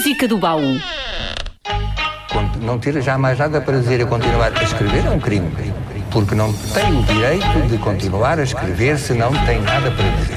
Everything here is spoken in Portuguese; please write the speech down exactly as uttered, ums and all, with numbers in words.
Música do baú. Não ter já mais nada para dizer e continuar a escrever é um crime, porque não tem o direito de continuar a escrever se não tem nada para dizer.